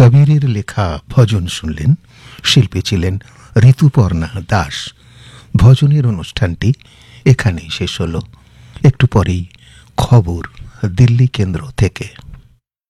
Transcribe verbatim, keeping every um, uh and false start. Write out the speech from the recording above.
কবিরের লেখা ভজন শুনলেন। শিল্পী ছিলেন ঋতুপর্ণা দাস। ভজনের অনুষ্ঠানটি এখানেই শেষ হল। একটু পরেই খবর দিল্লি কেন্দ্র থেকে।